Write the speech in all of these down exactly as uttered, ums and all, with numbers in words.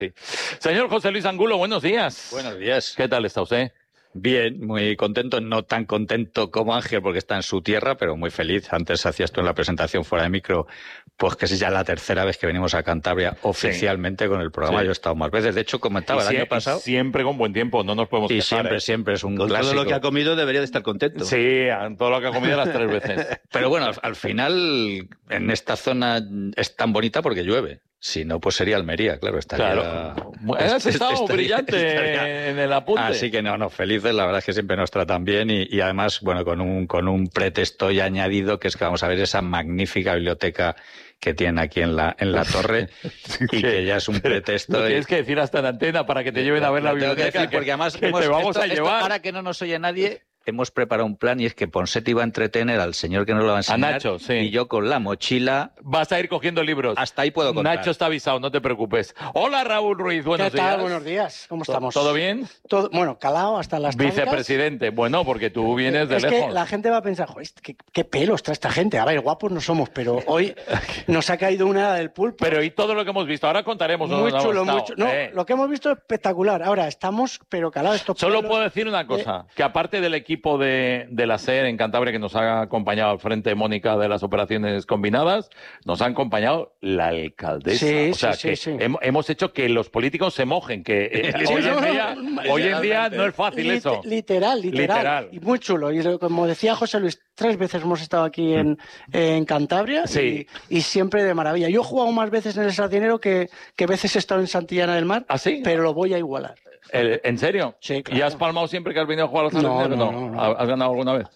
Sí. Señor José Luis Angulo, buenos días. Buenos días. ¿Qué tal está usted? Bien, muy contento, no tan contento como Ángel porque está en su tierra, pero muy feliz. Antes hacías tú en la presentación fuera de micro, pues que es ya la tercera vez que venimos a Cantabria oficialmente sí. con el programa. Sí. Yo he estado más veces. De hecho, comentaba y el si, año pasado. Siempre con buen tiempo, no nos podemos Y quejar, siempre, ¿eh? siempre es un con clásico. Todo lo que ha comido debería de estar contento. Sí, todo lo que ha comido las tres veces. Pero bueno, al, al final, en esta zona es tan bonita porque llueve. Si no, pues sería Almería, claro. Estaría, claro. Has estado estaría, brillante estaría. en el apunte. Así que no, no, felices. La verdad es que siempre nos tratan bien y, y además, bueno, con un, con un pretexto ya añadido, que es que vamos a ver esa magnífica biblioteca que tienen aquí en la, en la torre y que ya es un pretexto. Lo tienes que decir hasta en antena para que te lleven a ver la biblioteca. Tengo que decir, que, porque además que hemos, te vamos esto, a llevar. Esto, para que no nos oye nadie, hemos preparado un plan y es que Ponseti va a entretener al señor que nos lo va a enseñar. A Nacho, sí. Y yo con la mochila... Vas a ir cogiendo libros. Hasta ahí puedo contar. Nacho está avisado, no te preocupes. Hola, Raúl Ruiz, buenos ¿Qué tal? días. Buenos días, ¿cómo estamos? ¿Todo bien? Todo, bueno, calado hasta las trancas. Vicepresidente, bueno, porque tú vienes de es lejos. Es que la gente va a pensar, joder, ¿qué, qué pelos trae esta gente? A ver, guapos no somos, pero hoy nos ha caído una del pulpo. Pero y todo lo que hemos visto, ahora contaremos. Muy chulo, muy chulo. No, eh. lo que hemos visto es espectacular. Ahora estamos, pero calados estos Solo pelos, puedo decir una cosa, eh... que aparte del equipo de, de la SER en Cantabria, que nos ha acompañado al frente Mónica de las operaciones combinadas, nos ha acompañado la alcaldesa. Sí, o sea, sí, que sí, sí. hemos hecho que los políticos se mojen, que eh, sí, hoy, no, en día, no, hoy en día no es fácil Lit eso. Literal, literal, literal. Y muy chulo. Y como decía José Luis, tres veces hemos estado aquí en, en Cantabria sí. y, y siempre de maravilla. Yo he jugado más veces en el Sardinero que, que veces he estado en Santillana del Mar, ¿Ah, sí? pero lo voy a igualar. ¿En serio? Sí, claro. ¿Y has palmado siempre que has venido a jugar al Sardinero? No, no, no, no. ¿Has ganado alguna vez?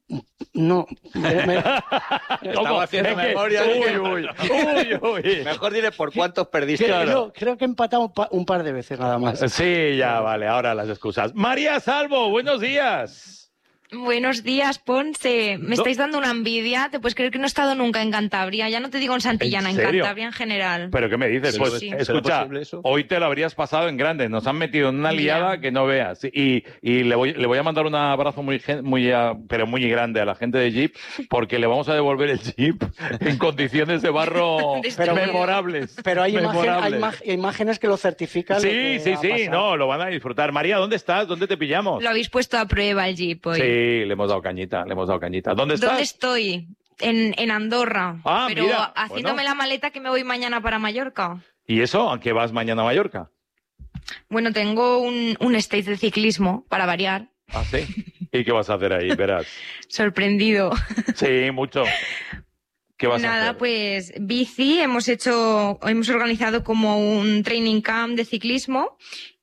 No. Me, me... Estaba haciendo es memoria. Que... Uy, uy, uy, uy. Mejor dile por cuántos perdiste. Claro. Creo, creo que he empatado un, pa un par de veces nada más. Sí, ya, vale, ahora las excusas. María Salvo, buenos días. Buenos días, Ponce. Me estáis dando una envidia. Te puedes creer que no he estado nunca en Cantabria. Ya no te digo en Santillana, ¿En, en Cantabria en general. ¿Pero qué me dices? Pues sí. escucha, hoy te lo habrías pasado en grande. Nos han metido en una liada yeah. que no veas. Y, y le, voy, le voy a mandar un abrazo muy, muy, pero muy grande a la gente de Jeep, porque le vamos a devolver el Jeep en condiciones de barro pero, memorables. Pero hay, memorables. Imagen, hay imágenes que lo certifican. Sí, lo que sí, sí. No, lo van a disfrutar. María, ¿dónde estás? ¿Dónde te pillamos? Lo habéis puesto a prueba el Jeep hoy. Sí. Sí, le hemos dado cañita, le hemos dado cañita. ¿Dónde estás? ¿Dónde estoy? En, en Andorra. Ah, pero mira, haciéndome bueno. la maleta que me voy mañana para Mallorca. ¿Y eso? ¿A qué vas mañana a Mallorca? Bueno, tengo un, un stage de ciclismo, para variar. ¿Ah, sí? ¿Y qué vas a hacer ahí? Verás. Sorprendido. Sí, mucho. ¿Qué vas Nada, a hacer? pues bici, hemos hecho, hemos organizado como un training camp de ciclismo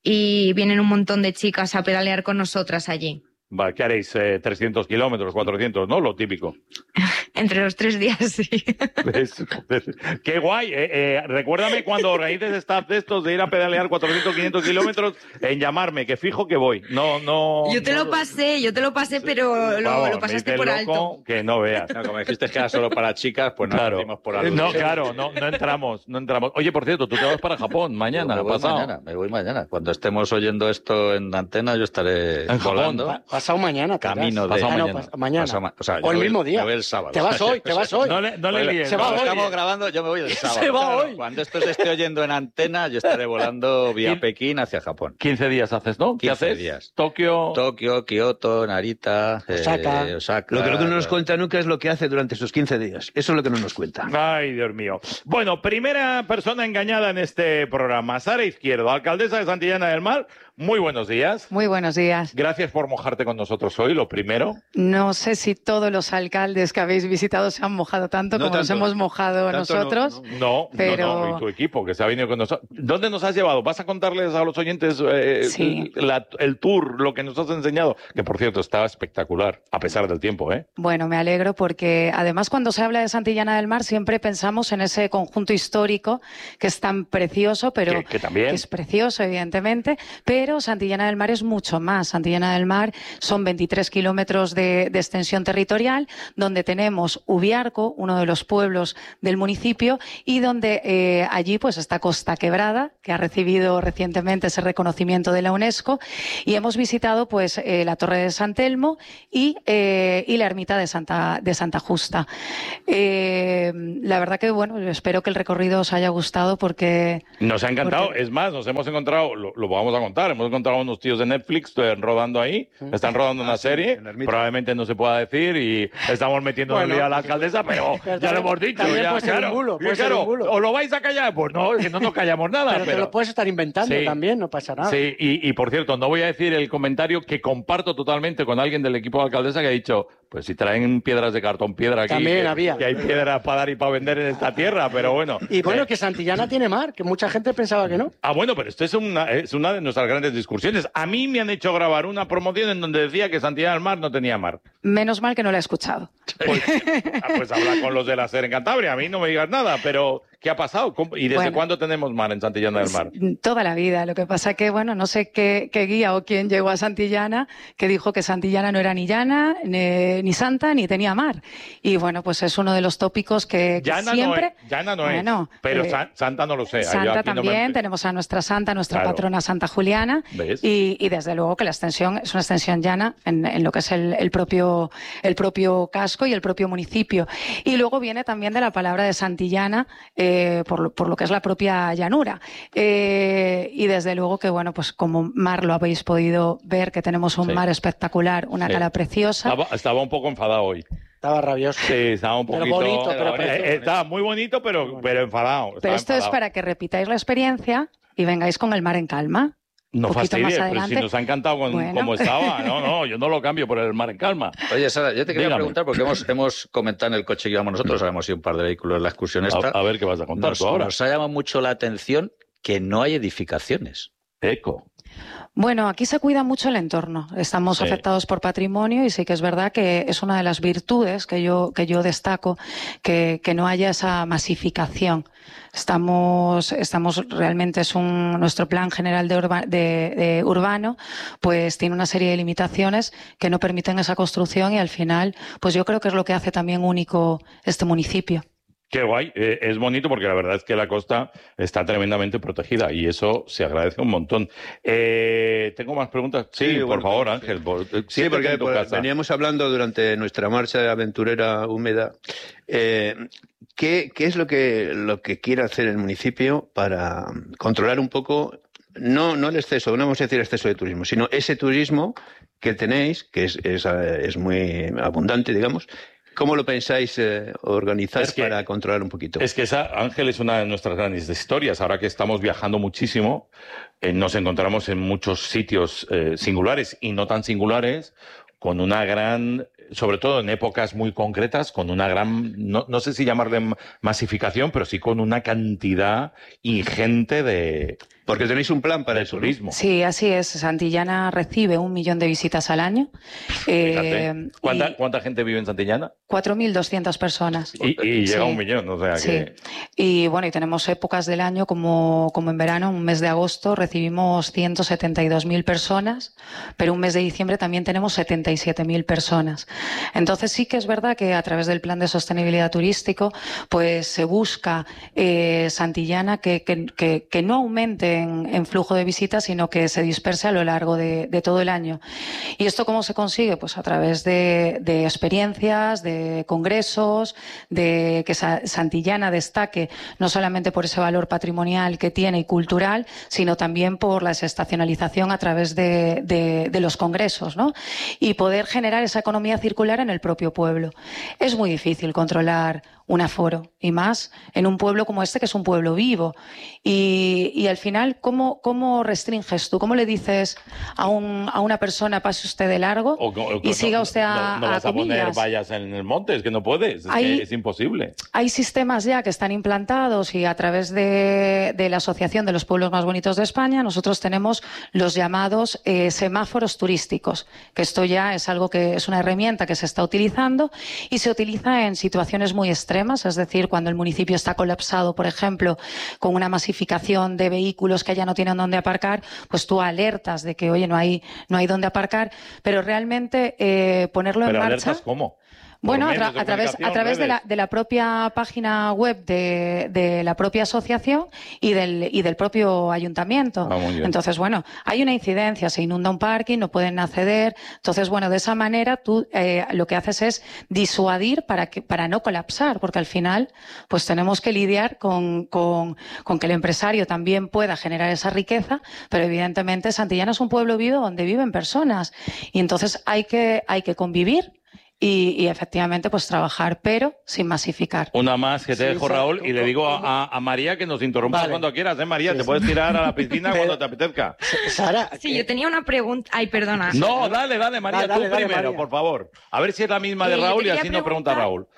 y vienen un montón de chicas a pedalear con nosotras allí. Va, ¿qué haréis? Eh, trescientos kilómetros, cuatrocientos, ¿no? Lo típico. Entre los tres días, sí. ¿Ves? ¡Qué guay! Eh, eh, recuérdame cuando organices staff de estos de ir a pedalear cuatrocientos, quinientos kilómetros en llamarme, que fijo que voy. No, no... Yo te no, lo pasé, yo te lo pasé, pero lo, vamos, lo pasaste me por loco alto. Que no veas. No, como dijiste que era solo para chicas, pues no claro. lo por algo. No, claro, no, no entramos, no entramos. Oye, por cierto, tú te vas para Japón mañana, me voy pasado. mañana, me voy mañana. Cuando estemos oyendo esto en antena, yo estaré en volando. Pa pasado mañana. Camino de... Pasado ah, no, mañana. Pas mañana. Pasado ma o, sea, o el voy, mismo día. Me voy el sábado. Te vas hoy, te vas hoy. No le, no le líes. Se va hoy. Estamos grabando, yo me voy el sábado. Se va claro. hoy. Cuando esto se esté oyendo en antena, yo estaré volando vía Pekín hacia Japón. quince días haces, ¿no? ¿Qué quince haces? días. Tokio... Tokio, Kioto, Narita, Osaka. Eh, Osaka. Lo que no nos cuenta nunca es lo que hace durante esos quince días. Eso es lo que no nos cuenta. Ay, Dios mío. Bueno, primera persona engañada en este programa. Sara Izquierdo, alcaldesa de Santillana del Mar. Muy buenos días. Muy buenos días. Gracias por mojarte con nosotros hoy, lo primero. No sé si todos los alcaldes que habéis visitado se han mojado tanto no como tanto. nos hemos mojado Tanto nosotros. no, No, pero... no, no, y tu equipo que se ha venido con nosotros. ¿Dónde nos has llevado? ¿Vas a contarles a los oyentes eh, sí. la, el tour, lo que nos has enseñado? Que, por cierto, está espectacular, a pesar del tiempo, ¿eh? Bueno, me alegro porque, además, cuando se habla de Santillana del Mar, siempre pensamos en ese conjunto histórico que es tan precioso, pero que, que también que es precioso, evidentemente, pero Santillana del Mar es mucho más. Santillana del Mar son veintitrés kilómetros de, de extensión territorial, donde tenemos llamamos Ubiarco, uno de los pueblos del municipio, y donde eh, allí pues está Costa Quebrada, que ha recibido recientemente ese reconocimiento de la UNESCO, y hemos visitado pues eh, la Torre de San Telmo y, eh, y la ermita de Santa, de Santa Justa. Eh, la verdad que, bueno, espero que el recorrido os haya gustado porque... Nos ha encantado. porque... Es más, nos hemos encontrado, lo, lo vamos a contar, hemos encontrado unos tíos de Netflix eh, rodando ahí, están rodando una serie, probablemente no se pueda decir y estamos metiendo Bueno, en el lío a la alcaldesa, pero pero ya lo hemos dicho. también Ya, puede ser un claro, bulo, puede ser claro, un bulo. ¿os lo vais a callar? Pues no, es que no nos callamos nada. Pero, Pero, te lo puedes estar inventando Sí. también, no pasa nada. Sí, y, y por cierto, no voy a decir el comentario que comparto totalmente con alguien del equipo de alcaldesa que ha dicho, pues si traen piedras de cartón piedra aquí, También que, había. que hay piedras para dar y para vender en esta tierra, pero bueno. Y bueno, Eh, que Santillana tiene mar, que mucha gente pensaba que no. Ah, bueno, pero esto es una, es una de nuestras grandes discusiones. A mí me han hecho grabar una promoción en donde decía que Santillana del Mar no tenía mar. Menos mal que no la he escuchado. Pues, ah, pues habla con los de la SER en Cantabria. A mí no me digas nada, pero ¿qué ha pasado? ¿Cómo- ¿Y desde Bueno. cuándo tenemos mar en Santillana del Mar? Toda la vida. Lo que pasa que, bueno, no sé qué, qué guía o quién llegó a Santillana que dijo que Santillana no era ni llana, ni, ni santa, ni tenía mar. Y bueno, pues es uno de los tópicos que, que Llana siempre... no es, llana no Bueno, es, pero eh, Sa- Santa no lo sé. Yo Santa aquí no me- también, tenemos a nuestra santa, nuestra Claro. patrona Santa Juliana, ¿Ves? y, y desde luego que la extensión es una extensión llana en, en lo que es el, el propio, el propio casco y el propio municipio. Y luego viene también de la palabra de Santillana, eh, por, lo- por lo que es la propia llanura. Eh, y desde luego que, bueno, pues como mar lo habéis podido ver, que tenemos un Sí. mar espectacular, una Sí. cala preciosa. Estaba, estaba un poco enfadado hoy. Estaba rabioso. Sí, estaba un Pero poquito... bonito, pero Eh, precioso. estaba muy bonito, pero, pero enfadado. Pero estaba esto es enfadado. para que repitáis la experiencia y vengáis con el mar en calma. No poquito fastidies, más pero adelante. si nos ha encantado con, Bueno. como estaba. No, no, yo no lo cambio por el mar en calma. Oye, Sara, yo te quería Dígame. preguntar, porque hemos, hemos comentado en el coche que íbamos nosotros, hemos ido un par de vehículos en la excursión esta. A, a ver qué vas a contar nos, tú ahora. nos ha llamado mucho la atención que no hay edificaciones. Eco. Bueno, aquí se cuida mucho el entorno. Estamos Sí. afectados por patrimonio y sí que es verdad que es una de las virtudes que yo, que yo destaco, que, que no haya esa masificación. Estamos, estamos realmente es un, nuestro plan general de, urba- de- de urbano, pues tiene una serie de limitaciones que no permiten esa construcción y al final, pues yo creo que es lo que hace también único este municipio. Qué guay. Eh, es bonito porque la verdad es que la costa está tremendamente protegida y eso se agradece un montón. Eh, tengo más preguntas. Sí, Sí, por bueno, favor, sí. Ángel. por- Sí, siéntate porque en tu pues, casa. veníamos hablando durante nuestra marcha aventurera húmeda. Eh, ¿qué, qué es lo que, lo que quiere hacer el municipio para controlar un poco, no, no el exceso, no vamos a decir exceso de turismo, sino ese turismo que tenéis, que es, es, eh, es muy abundante, digamos? ¿Cómo lo pensáis eh, organizar Es que- para controlar un poquito? Es que esa, Ángel, es una de nuestras grandes historias. Ahora que estamos viajando muchísimo, eh, nos encontramos en muchos sitios eh, singulares y no tan singulares, con una gran, sobre todo en épocas muy concretas, con una gran, no, no sé si llamarle ma- masificación, pero sí con una cantidad ingente de, Porque tenéis un plan para de eso, ¿no? turismo. Sí, así es. Santillana recibe un millón de visitas al año. Fíjate. Eh, ¿Cuánta, y ¿Cuánta gente vive en Santillana? cuatro mil doscientas personas. Y, y llega a Sí. un millón, o sea Sí. que... Y bueno, y tenemos épocas del año como, como en verano, un mes de agosto recibimos ciento setenta y dos mil personas, pero un mes de diciembre también tenemos setenta y siete mil personas. Entonces sí que es verdad que a través del plan de sostenibilidad turístico, pues se busca eh, Santillana que, que, que, que no aumente en, en flujo de visitas, sino que se disperse a lo largo de, de todo el año. ¿Y esto cómo se consigue? Pues a través de, de experiencias, de congresos, de que Sa- Santillana destaque no solamente por ese valor patrimonial que tiene y cultural, sino también por la desestacionalización a través de, de, de los congresos, ¿no? Y poder generar esa economía circular en el propio pueblo. Es muy difícil controlar un aforo, y más en un pueblo como este, que es un pueblo vivo. Y, y al final, ¿cómo, ¿cómo restringes tú? ¿Cómo le dices a, un, a una persona pase usted de largo O- o- y no- siga usted a, no, no a vas a poner comillas? vallas en el monte, es que no puedes, es, Hay- que es imposible. Hay sistemas ya que están implantados y a través de, de la Asociación de los Pueblos Más Bonitos de España nosotros tenemos los llamados eh, semáforos turísticos, que esto ya es algo que es una herramienta que se está utilizando y se utiliza en situaciones muy extremas, es decir, cuando el municipio está colapsado, por ejemplo, con una masificación de vehículos que ya no tienen dónde aparcar, pues tú alertas de que, oye, no hay, no hay dónde aparcar, pero realmente eh, ponerlo Pero en marcha... alertas, ¿cómo? Bueno, a, medios tra de a través, a través de, la, de la propia página web de, de la propia asociación y del, y del propio ayuntamiento. Ah, muy bien. Entonces, bueno, hay una incidencia, se inunda un parking, no pueden acceder. Entonces, bueno, de esa manera tú eh, lo que haces es disuadir para, que, para no colapsar, porque al final pues tenemos que lidiar con, con, con que el empresario también pueda generar esa riqueza, pero evidentemente Santillana es un pueblo vivo donde viven personas y entonces hay que, hay que convivir. Y, y efectivamente, pues trabajar, pero sin masificar. Una más que te Sí, dejo, exacto. Raúl, y le digo a, a María que nos interrumpas Vale. cuando quieras, ¿eh, María? Sí, te sí. puedes tirar a la piscina Pero- cuando te apetezca. Sara, Sí, que- yo tenía una pregunta. Ay, perdona. No, dale, dale, María, Dale, tú dale, primero, María. por favor. A ver si es la misma de Eh, yo Raúl y quería así no pregunta preguntar- Raúl.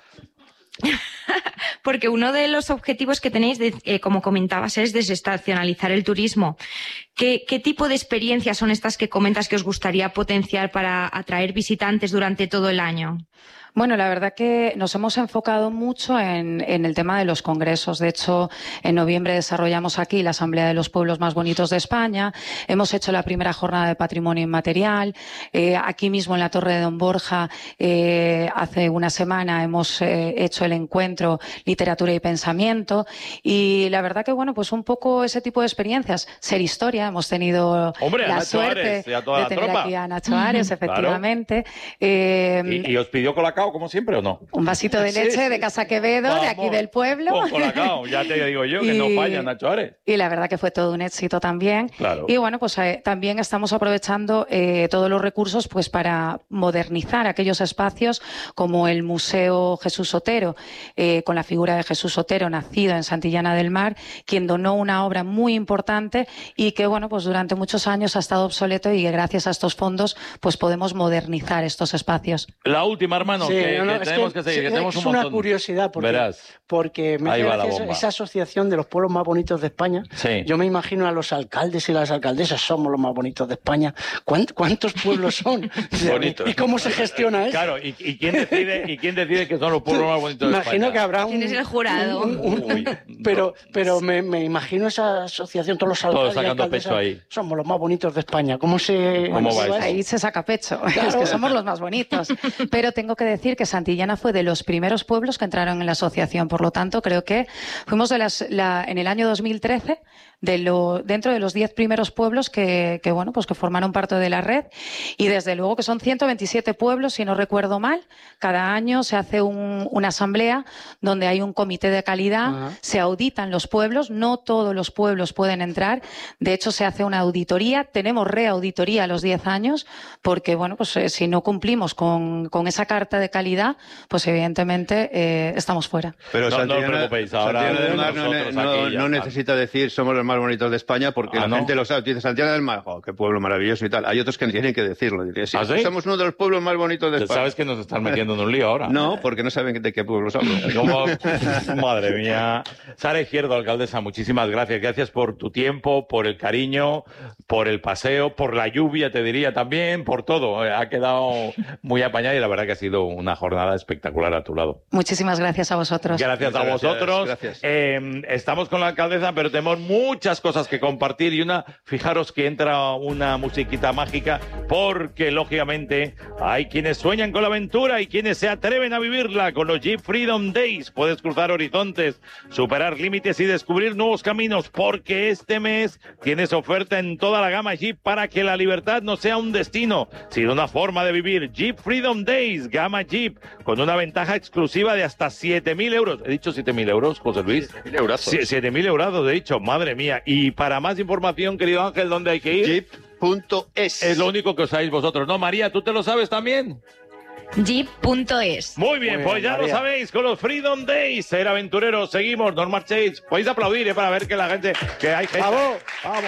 Porque uno de los objetivos que tenéis, de- eh, como comentabas, es desestacionalizar el turismo. ¿Qué, ¿Qué tipo de experiencias son estas que comentas que os gustaría potenciar para atraer visitantes durante todo el año? Bueno, la verdad que nos hemos enfocado mucho en, en el tema de los congresos. De hecho, en noviembre desarrollamos aquí la Asamblea de los Pueblos Más Bonitos de España. Hemos hecho la primera jornada de patrimonio inmaterial. Eh, aquí mismo en la Torre de Don Borja, eh, hace una semana hemos eh, hecho el encuentro Literatura y Pensamiento. Y la verdad que, bueno, pues un poco ese tipo de experiencias. Ser historia. Hemos tenido Hombre, a la Nacho suerte Ares y a toda de la tener tropa. aquí a Nacho Ares, efectivamente. Eh, ¿Y, y os pidió colacao como siempre o no? Un vasito de Sí, leche sí. de Casa Quevedo, de aquí Vamos, del pueblo. Con colacao, ya te digo yo, que Y- no falla Nacho Ares. Y la verdad que fue todo un éxito también. Claro. Y bueno, pues eh, también estamos aprovechando eh, todos los recursos pues para modernizar aquellos espacios como el Museo Jesús Otero, eh, con la figura de Jesús Otero, nacido en Santillana del Mar, quien donó una obra muy importante y que bueno, pues durante muchos años ha estado obsoleto y que gracias a estos fondos pues podemos modernizar estos espacios. La última, hermano, Sí, que, no, no, que es tenemos que- que, seguir, sí, que tenemos es un una montón. curiosidad porque, Verás. porque me Ahí hace va la gracia bomba. esa asociación de los pueblos más bonitos de España. Sí. Yo me imagino a los alcaldes y las alcaldesas, somos los más bonitos de España. ¿Cuánt- ¿Cuántos pueblos son? Bonitos. ¿Y cómo se gestiona eso? Claro, ¿y, y quién decide y quién decide que son los pueblos más bonitos de Imagino España? que habrá un... ¿Quién es el jurado? un- un- Uy, pero no. pero me, me imagino esa asociación, todos los alcaldes y sacando alcaldesas, pecho ahí. somos los más bonitos de España. ¿Cómo se...? ¿Cómo se va eso? Ahí se saca pecho, es que somos los más bonitos. Pero tengo que decir que Santillana fue de los primeros pueblos que entraron en la asociación, por lo tanto creo que fuimos de las, la, en el año dos mil trece de lo, dentro de los diez primeros pueblos que, que, bueno, pues que formaron parte de la red y desde luego que son ciento veintisiete pueblos, si no recuerdo mal. Cada año se hace un, una asamblea donde hay un comité de calidad, Ajá. se auditan los pueblos, no todos los pueblos pueden entrar, de hecho se hace una auditoría, tenemos reauditoría a los diez años porque bueno, pues eh, si no cumplimos con, con esa carta de calidad, pues evidentemente eh, estamos fuera. Pero No, no os Santillana, preocupéis, ahora Santillana del Mar no, ne- nosotros no- aquí ya no está. necesita decir somos los más bonitos de España porque Ah, la ¿no? gente lo sabe. Dice Santillana del Mar, oh, qué pueblo maravilloso y tal. Hay otros que tienen que decirlo. Diría, sí, ¿Ah, sí? somos uno de los pueblos más bonitos de Tú España. sabes que nos están metiendo en un lío ahora. No, porque no saben de qué pueblos hablo. ¿Cómo? Madre mía. Sara Izquierdo, alcaldesa, muchísimas gracias. Gracias por tu tiempo, por el cariño, por el paseo, por la lluvia, te diría también, por todo. Ha quedado muy apañada y la verdad que ha sido una jornada espectacular a tu lado. Muchísimas gracias a vosotros. Gracias a Muchas gracias, vosotros. gracias. Eh, estamos con la alcaldesa, pero tenemos muchas cosas que compartir y una, fijaros que entra una musiquita mágica porque lógicamente hay quienes sueñan con la aventura y quienes se atreven a vivirla con los Jeep Freedom Days. Puedes cruzar horizontes, superar límites y descubrir nuevos caminos porque este mes tienes oferta en toda la gama Jeep para que la libertad no sea un destino, sino una forma de vivir. Jeep Freedom Days, gama Jeep, con una ventaja exclusiva de hasta siete mil euros. ¿He dicho siete mil euros, José Luis? Mil eurazos. Sí, siete mil euros, he dicho, madre mía. Y para más información, querido Ángel, ¿dónde hay que ir? Jeep punto es. Es lo único que os sabéis vosotros, ¿no? María, ¿tú te lo sabes también? jeep punto es. Muy bien, Muy pues bien, ya María. lo sabéis, con los Freedom Days, ser aventureros, seguimos, no os marchéis. Podéis aplaudir, ¿eh? Para ver que la gente, que hay gente. ¡Bravo! Vamos.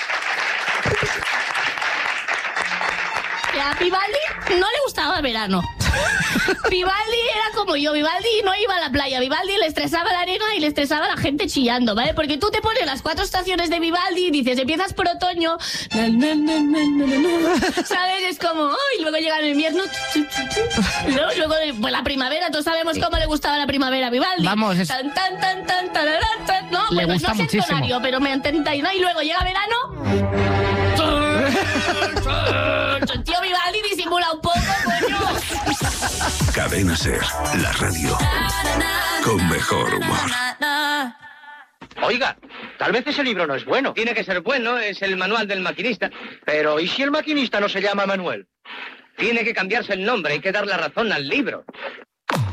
A Vivaldi no le gustaba el verano. Vivaldi era como yo, Vivaldi no iba a la playa, Vivaldi le estresaba la arena y le estresaba la gente chillando, ¿vale? Porque tú te pones las cuatro estaciones de Vivaldi y dices, empiezas por otoño, na, na, na, na, na, na, ¿sabes? Es como, oh, y luego llega el invierno, y luego, luego pues la primavera, todos sabemos cómo le gustaba la primavera a Vivaldi. Vamos, es- Tan, tan, tan, tan, tararán, tan, no, Le bueno, gusta no sé el muchísimo. tonario, pero me entendáis, ¿no? Y luego llega verano. Tío Vivaldi disimula un poco, coño. Cadena Ser, la radio con mejor humor. Oiga, tal vez ese libro no es bueno. Tiene que ser bueno, es el manual del maquinista. Pero, ¿y si el maquinista no se llama Manuel? Tiene que cambiarse el nombre, hay que dar la razón al libro.